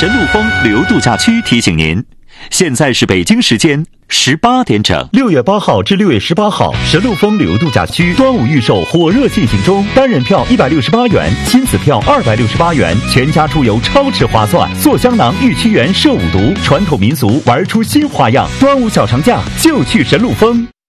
神鹿峰旅游度假区提醒您，现在是北京时间18点整。 6月8号至6月18号，神鹿峰旅游度假区端午预售火热进行中，单人票168元，亲子票268元，全家出游超值划算。坐香囊御七园摄五毒，传统民俗玩出新花样。端午小长假就去神鹿峰。